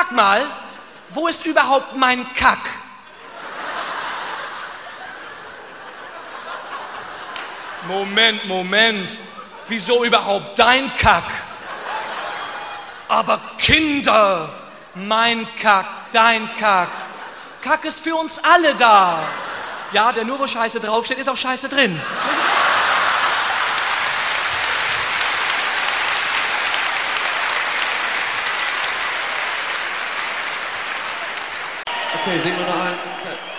sag mal, wo ist überhaupt mein Kack? Moment. Wieso überhaupt dein Kack? Aber Kinder, mein Kack, dein Kack. Kack ist für uns alle da. Ja, der nur wo Scheiße draufsteht, ist auch Scheiße drin. Okay, singen wir noch einen. Okay.